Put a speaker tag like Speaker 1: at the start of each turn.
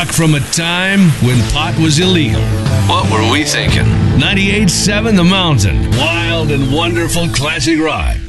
Speaker 1: rock from a time when pot was illegal.
Speaker 2: What were we thinking?
Speaker 1: 98.7 The Mountain. Wild and wonderful classic rock.